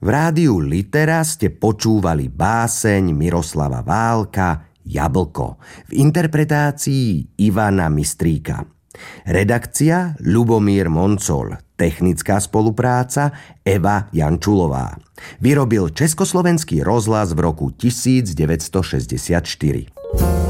V rádiu Litera ste počúvali báseň Miroslava Válka Jablko v interpretácii Ivana Mistríka. Redakcia Ľubomír Moncol, technická spolupráca Eva Jančulová. Vyrobil Československý rozhlas v roku 1964.